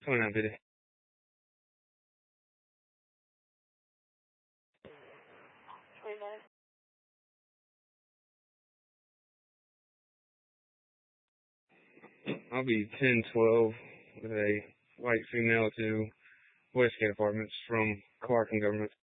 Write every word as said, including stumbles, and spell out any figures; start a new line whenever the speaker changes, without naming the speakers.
twenty-nine fifty. I'll be ten twelve with a white female to Westgate Apartments from Clark and Government.